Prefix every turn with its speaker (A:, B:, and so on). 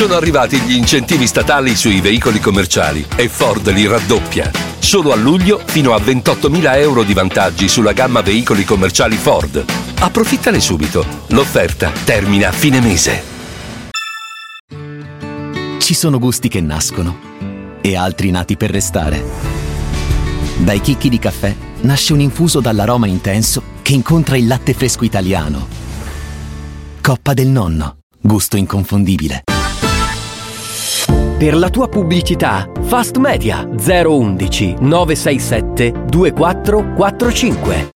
A: Sono arrivati gli incentivi statali sui veicoli commerciali e Ford li raddoppia. Solo a luglio fino a 28.000 euro di vantaggi sulla gamma veicoli commerciali Ford. Approfittane subito. L'offerta termina a fine mese.
B: Ci sono gusti che nascono e altri nati per restare. Dai chicchi di caffè nasce un infuso dall'aroma intenso che incontra il latte fresco italiano. Coppa del Nonno, gusto inconfondibile.
C: Per la tua pubblicità, Fast Media 011 967 2445.